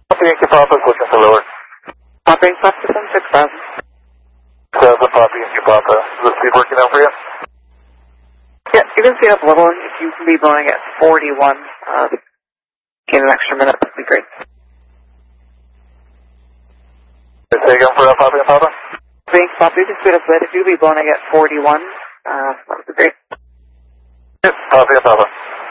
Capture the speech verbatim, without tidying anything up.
Papa Yankee Papa is looking for lower. Papa Yankee Papa, system six thousand. seven Papa Yankee Papa. Is the speed working out for you? Yeah, you can speed up a little. If you can be blowing at forty-one, uh, gain an extra minute, that'd be great. Say again for uh, Papa Yankee Papa? Papa Yankee Papa, you can speed up a bit. If you can be blowing at forty-one, uh, that would be great. Yes, Papa Yankee Papa.